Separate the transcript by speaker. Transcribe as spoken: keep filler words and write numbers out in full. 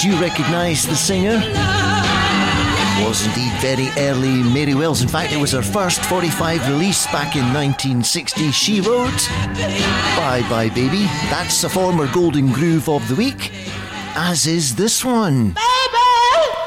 Speaker 1: Do you recognise the singer? It was indeed very early Mary Wells. In fact, it was her first forty-five release back in nineteen sixty. She wrote Bye Bye Baby. That's a former Golden Groove of the Week, as is this one.